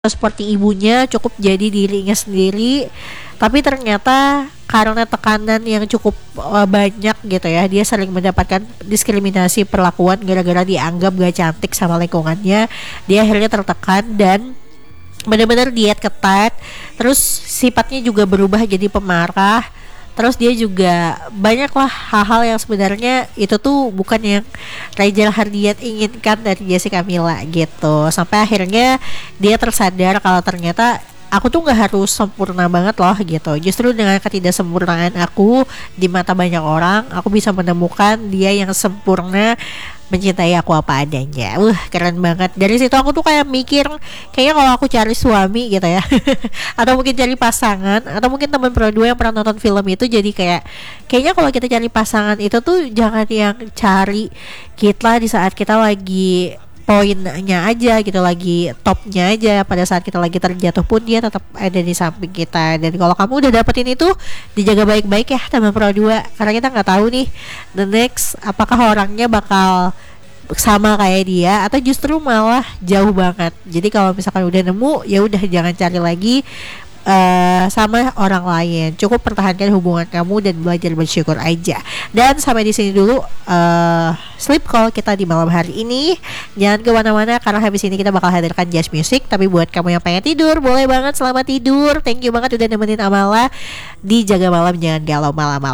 seperti ibunya, cukup jadi dirinya sendiri. Tapi ternyata karena tekanan yang cukup banyak gitu ya, dia sering mendapatkan diskriminasi perlakuan gara-gara dianggap gak cantik sama lingkungannya. Dia akhirnya tertekan dan benar-benar diet ketat. Terus sifatnya juga berubah jadi pemarah. Terus dia juga banyak lah hal-hal yang sebenarnya itu tuh bukan yang Rachel Hardian inginkan dari Jessica Mila gitu. Sampai akhirnya dia tersadar kalau ternyata aku tuh nggak harus sempurna banget loh gitu. Justru dengan ketidaksempurnaan aku di mata banyak orang, aku bisa menemukan dia yang sempurna, mencintai aku apa adanya. Keren banget. Dari situ aku tuh kayak mikir, kayaknya kalau aku cari suami gitu ya, atau mungkin cari pasangan, atau mungkin teman berdua yang pernah nonton film itu, jadi kayaknya kalau kita cari pasangan itu tuh jangan yang cari kita di saat kita lagi poinnya aja gitu, lagi topnya aja. Pada saat kita lagi terjatuh pun dia tetap ada di samping kita. Dan kalau kamu udah dapetin itu, dijaga baik-baik ya teman pro 2, karena kita nggak tahu nih the next apakah orangnya bakal sama kayak dia atau justru malah jauh banget. Jadi kalau misalkan udah nemu, ya udah jangan cari lagi sama orang lain. Cukup pertahankan hubungan kamu dan belajar bersyukur aja. Dan sampai di sini dulu sleep call kita di malam hari ini. Jangan kemana-mana karena habis ini kita bakal hadirkan jazz music. Tapi buat kamu yang pengen tidur, boleh banget, selamat tidur. Thank you banget udah nemenin Amala di Jaga Malam Jangan Galau Malam-malam.